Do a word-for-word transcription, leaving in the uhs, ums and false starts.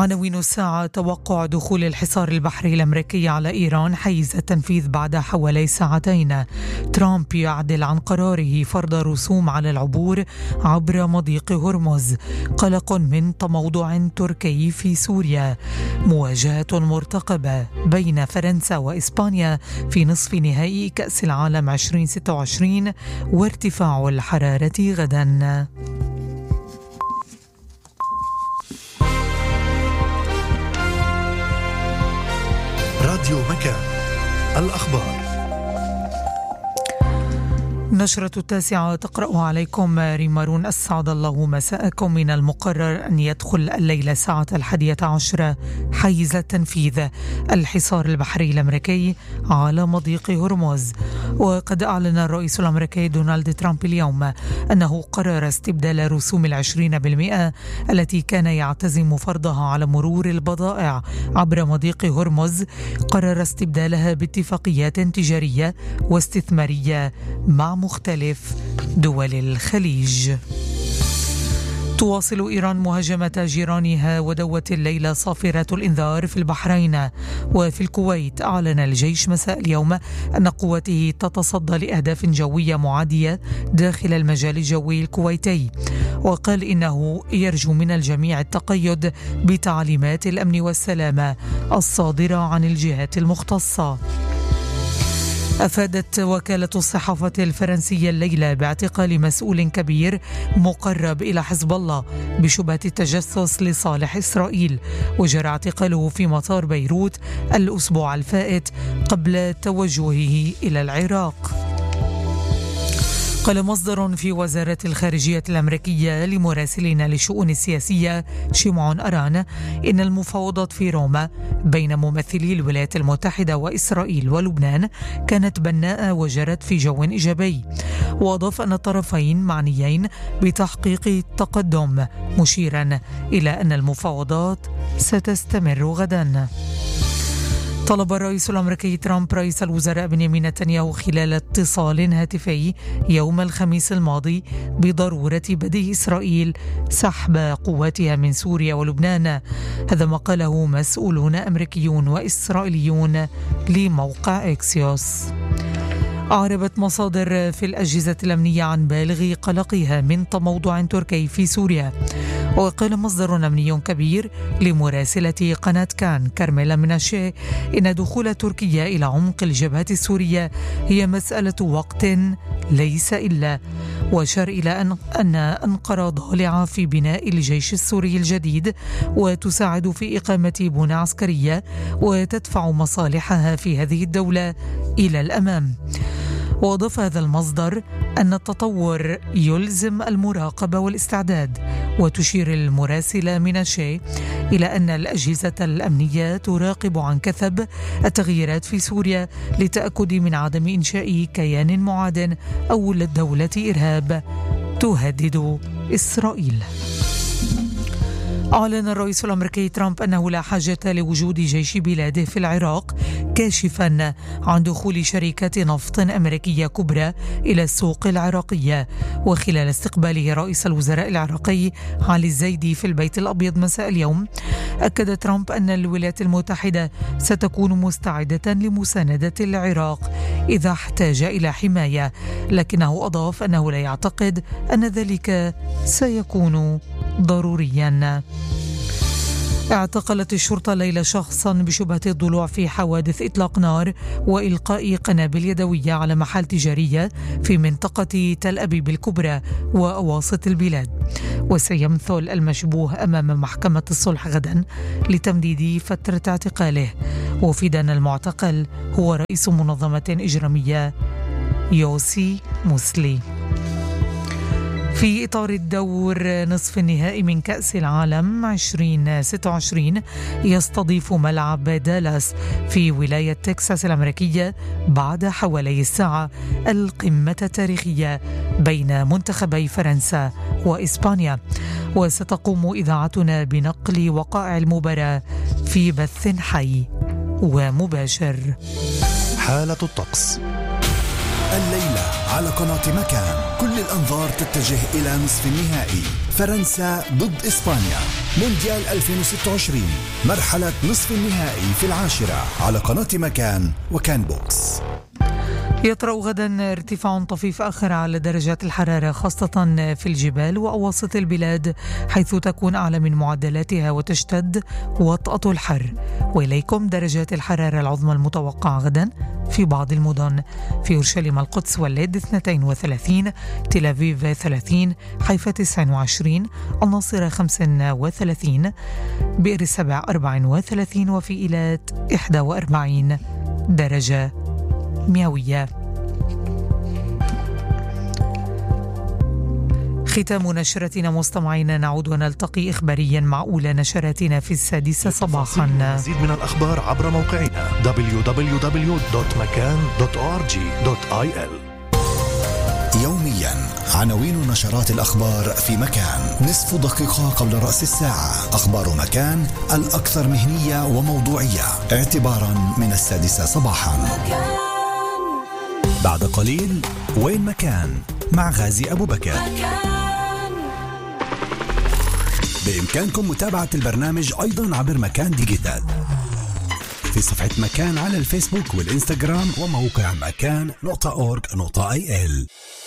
عناوين الساعة: توقع دخول الحصار البحري الأمريكي على إيران حيز التنفيذ بعد حوالي ساعتين. ترامب يعدل عن قراره فرض رسوم على العبور عبر مضيق هرمز. قلق من تموضع تركي في سوريا. مواجهة مرتقبة بين فرنسا وإسبانيا في نصف نهائي كأس العالم عشرين ستة وعشرين، وارتفاع الحرارة غدا. راديو مكان، الأخبار. نشرة التاسعة تقرأ عليكم ريمارون. أسعد الله مساءكم. من المقرر أن يدخل الليلة ساعة الحادية عشرة حيز التنفيذ الحصار البحري الأمريكي على مضيق هرمز. وقد أعلن الرئيس الأمريكي دونالد ترامب اليوم أنه قرر استبدال رسوم العشرين بالمئة التي كان يعتزم فرضها على مرور البضائع عبر مضيق هرمز، قرر استبدالها باتفاقيات تجارية واستثمارية مع مختلف دول الخليج. تواصل إيران مهاجمة جيرانها ودوت الليلة صافرة الإنذار في البحرين. وفي الكويت أعلن الجيش مساء اليوم أن قوته تتصدى لأهداف جوية معادية داخل المجال الجوي الكويتي، وقال إنه يرجو من الجميع التقيد بتعليمات الأمن والسلامة الصادرة عن الجهات المختصة. أفادت وكالة الصحافة الفرنسية الليلة باعتقال مسؤول كبير مقرب إلى حزب الله بشبهة التجسس لصالح إسرائيل، وجرى اعتقاله في مطار بيروت الأسبوع الفائت قبل توجهه إلى العراق. قال مصدر في وزارة الخارجية الأمريكية لمراسلين للشؤون السياسية شيمعون أران إن المفاوضات في روما بين ممثلي الولايات المتحدة وإسرائيل ولبنان كانت بناءة وجرت في جو إيجابي. وأضاف أن الطرفين معنيين بتحقيق التقدم، مشيرا إلى أن المفاوضات ستستمر غدا. طلب الرئيس الأمريكي ترامب رئيس الوزراء بنيامين نتنياهو خلال اتصال هاتفي يوم الخميس الماضي بضرورة بدء إسرائيل سحب قواتها من سوريا ولبنان. هذا ما قاله مسؤولون أمريكيون وإسرائيليون لموقع إكسيوس. أعربت مصادر في الأجهزة الأمنية عن بالغ قلقها من تموضع تركي في سوريا. وقال مصدر أمني كبير لمراسلة قناة كان كارميلا مناشي إن دخول تركيا إلى عمق الجبهة السورية هي مسألة وقت ليس إلا، وأشار إلى أن أن أنقرة ضالعة في بناء الجيش السوري الجديد وتساعد في إقامة بنى عسكرية وتدفع مصالحها في هذه الدولة إلى الأمام. وأضاف هذا المصدر أن التطور يلزم المراقبة والاستعداد. وتشير المراسلة مناشي إلى أن الأجهزة الأمنية تراقب عن كثب التغييرات في سوريا للتأكد من عدم إنشاء كيان معاد أو للدولة إرهاب تهدد إسرائيل. أعلن الرئيس الأمريكي ترامب أنه لا حاجة لوجود جيش بلاده في العراق، كاشفا عن دخول شركة نفط أمريكية كبرى إلى السوق العراقية. وخلال استقباله رئيس الوزراء العراقي علي الزيدي في البيت الأبيض مساء اليوم، أكد ترامب أن الولايات المتحدة ستكون مستعدة لمساندة العراق إذا احتاج إلى حماية، لكنه أضاف أنه لا يعتقد أن ذلك سيكون ضروريا. اعتقلت الشرطة ليلة شخصا بشبهة الضلوع في حوادث إطلاق نار وإلقاء قنابل يدوية على محل تجارية في منطقة تل أبيب الكبرى وأواسط البلاد. وسيمثل المشبوه أمام محكمة الصلح غدا لتمديد فترة اعتقاله. وفي المعتقل هو رئيس منظمة إجرامية يوسي موسلي. في إطار الدور نصف النهائي من كأس العالم عشرين ستة وعشرين، يستضيف ملعب دالاس في ولاية تكساس الأمريكية بعد حوالي الساعة القمة التاريخية بين منتخبي فرنسا وإسبانيا. وستقوم إذاعتنا بنقل وقائع المباراة في بث حي ومباشر. حالة الطقس الليلة على قناة مكان. كل الأنظار تتجه إلى نصف النهائي، فرنسا ضد إسبانيا. مونديال ألفين وستة وعشرين مرحلة نصف النهائي في العاشرة على قناة مكان وكان بوكس. يطرأ غدا ارتفاع طفيف آخر على درجات الحرارة خاصة في الجبال وأواسط البلاد حيث تكون أعلى من معدلاتها وتشتد وطأة الحر. وإليكم درجات الحرارة العظمى المتوقعة غدا في بعض المدن: في أورشليم القدس والليد اثنين وثلاثين، تل أبيب ثلاثين، حيفا تسعة وعشرين، الناصرة خمسة وثلاثين، بئر السبع أربعة وثلاثين، وفي إيلات إحدى وأربعين درجة مئوية. ختام نشرتنا مستمعينا، نعود ونلتقي إخباريا مع أولى نشراتنا في السادسة صباحا. مزيد من الأخبار عبر موقعنا دبليو دبليو دبليو دوت مكان دوت أو آر جي دوت آي إل. يوميا عناوين نشرات الأخبار في مكان. نصف دقيقة قبل رأس الساعة أخبار مكان الأكثر مهنية وموضوعية اعتبارا من السادسة صباحا. بعد قليل وين مكان مع غازي أبو بكر. بإمكانكم متابعة البرنامج أيضا عبر مكان ديجيتال في صفحة مكان على الفيسبوك والإنستغرام وموقع مكان نقطة أورج نقطة آي إل.